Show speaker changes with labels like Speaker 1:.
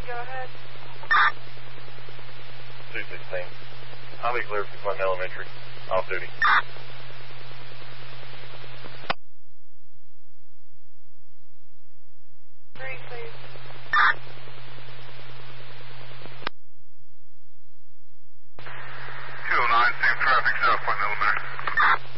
Speaker 1: Go ahead.
Speaker 2: 216. I'll be clear from Clinton Elementary. Off duty.
Speaker 1: 3, please.
Speaker 3: 209, same traffic, South Clinton Elementary.